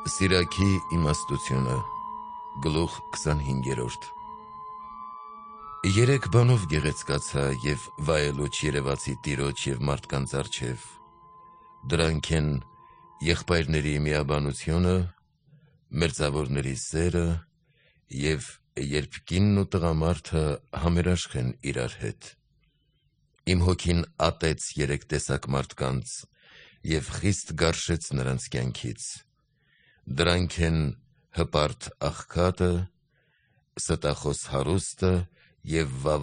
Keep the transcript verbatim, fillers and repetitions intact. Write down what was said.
Սիրակի իմաստությունը, գլուխ քսանհինգերորդ Երեք բանով գեղեցկացա և վայելուչ երևացի Տիրոջ և մարդկանց առջև: Դրանք են եղբայրների միաբանությունը, մերձավորների սերը և երբ կինն ու տղամարդը համերաշխ են իրար հետ: Իմ հոգին ատեց երեք տեսակ մարդկանց և խիստ գարշեց նրանց կյանքից: Դրանք են հպարտ աղքատը, ստախոս հարուստը և